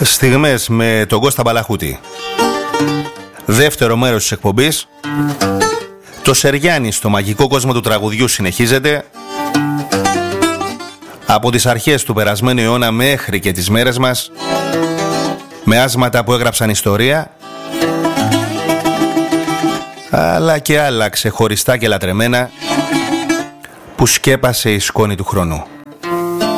Στιγμές με τον Κώστα Μπαλαχούτη. Δεύτερο μέρος της εκπομπής. Το Σεριάννη στο μαγικό κόσμο του τραγουδιού συνεχίζεται. Από τις αρχές του περασμένου αιώνα μέχρι και τις μέρες μας, με άσματα που έγραψαν ιστορία, αλλά και άλλα ξεχωριστά και λατρεμένα που σκέπασε η σκόνη του χρόνου.